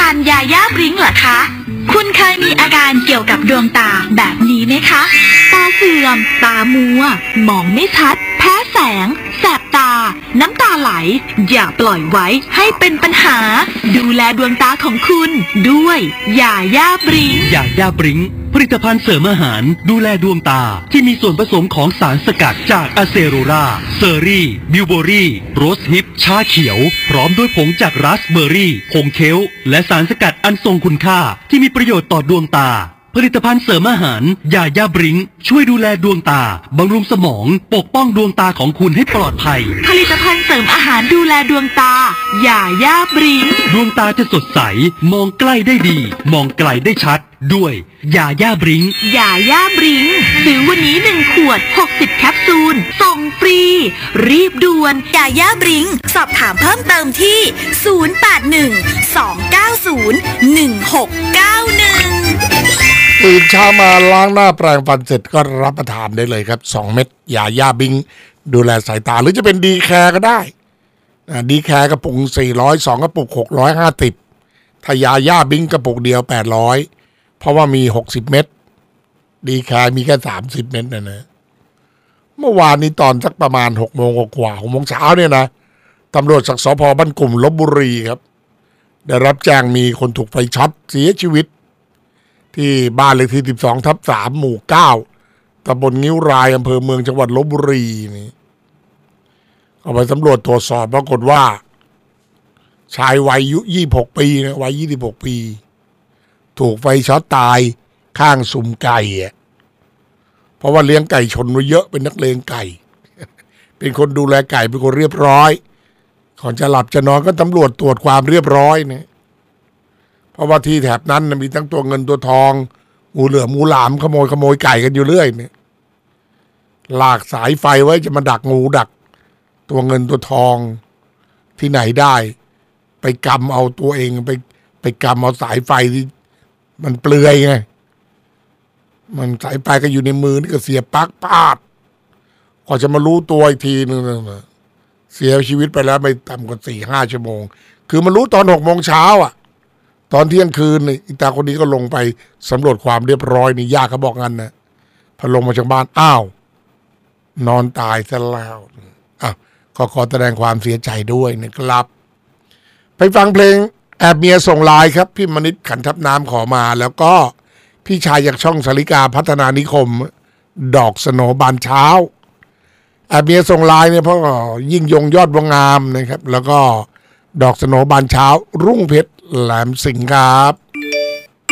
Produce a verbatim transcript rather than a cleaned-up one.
ภัณฑ์ยาย่าบริ้งเหรอคะคุณเคยมีอาการเกี่ยวกับดวงตาแบบนี้ไหมคะตาเสื่อมตามัวมองไม่ชัดแพ้แสงแสบตาน้ำตาไหลอย่าปล่อยไว้ให้เป็นปัญหาดูแลดวงตาของคุณด้วยยาย่าบริ้งยาย่าบริ้งผลิตภัณฑ์เสริมอาหารดูแลดวงตาที่มีส่วนผสมของสารสกัดจากอะเซโรราเซอรี่บิวเบอรี่โรสฮิปชาเขียวพร้อมด้วยผงจากราสเบอร์รี่ผงเคลและสารสกัดอันทรงคุณค่าที่มีประโยชน์ต่อดวงตาผลิตภัณฑ์เสริมอาหารยาย่าบริ้งช่วยดูแลดวงตาบำรุงสมองปกป้องดวงตาของคุณให้ปลอดภัยผลิตภัณฑ์เสริมอาหารดูแลดวงตายาย่าบริ้งดวงตาจะสดใสมองใกล้ได้ดีมองไกลได้ชัดด้วยยาย่าบริ้งยาย่าบริ้งซื้อวันนี้หนึ่งขวดหกสิบแคปซูลส่งฟรีรีบด่วนยาย่าบริ้งสอบถามเพิ่มเติมที่ศูนย์ แปด หนึ่ง สอง เก้า ศูนย์ หนึ่ง หก เก้า หนึ่งตื่นเช้ามาล้างหน้าแปรงฟันเสร็จก็รับประทานได้เลยครับสองเม็ดยาย่าบริ้งดูแลสายตาหรือจะเป็นดีแคร์ก็ได้ดีแคร์กระปุกสี่ร้อยสองกระปุกหกร้อยห้าสิบถ้ายาย่าบริ้งกระปุกเดียวแปดร้อยเพราะว่ามีหกสิบเม็ดดีแคร์มีแค่สามสิบเม็ดนะนะเมื่อวานนี้ตอนสักประมาณหกโมงกว่าหกโมงเช้าเนี่ยนะตำรวจจากสภ.บ้านกลุ่มลพบุรีครับได้รับแจ้งมีคนถูกไฟช็อตเสียชีวิตที่บ้านเลขที่สิบสองทับสามหมู่เก้าตำบลงิ้วรายอำเภอเมืองจังหวัดลพบุรีนี่เอาไปสำรวจตรวจสอบปรากฏว่าชายวัยอายุยี่สิบหกปีนะวัยยี่สิบหกปีถูกไฟช็อตตายข้างสุ่มไก่อ่ะเพราะว่าเลี้ยงไก่ชนไว้เยอะเป็นนักเลงไก่ เป็นคนดูแลไก่เป็นคนเรียบร้อยก่อนจะหลับจะนอนก็ตำรวจตรวจความเรียบร้อยเนี่ยเพราะว่าที่แถบนั้นมีทั้งตัวเงินตัวทองงูเหลือมงูหลามขโมยขโมยไก่กันอยู่เรื่อยเนี่ยลากสายไฟไว้จะมาดักงูดักตัวเงินตัวทองที่ไหนได้ไปกำเอาตัวเองไปไปกำเอาสายไฟที่มันเปลือยไงมันสายไฟก็อยู่ในมือนี่ก็เสียปักปาดก็จะมารู้ตัวอีกทีนึงเสียชีวิตไปแล้วไม่ต่ำกว่าสี่ห้าชั่วโมงคือมารู้ตอนหกโมงเช้าอ่ะตอนเที่ยงคืนนี่อีตาคนนี้ก็ลงไปสำรวจความเรียบร้อยนี่ญาติเขาบอกงั้นนะพอลงมาจากบ้านอ้าวนอนตายซะแล้วอ่ะก็ขอแสดงความเสียใจด้วยนะครับไปฟังเพลงแอบเมียส่งไลน์ครับพี่มณิษฐ์ขันทับน้ำขอมาแล้วก็พี่ชายจากช่องสาริกาพัฒนานิคมดอกสโนบานเช้าแอบเมียส่งไลน์เนี่ยเพราะยิ่งยงยอดวงงามนะครับแล้วก็ดอกสโนบานเช้ารุ่งเพชรแหลมสิงห์ครับ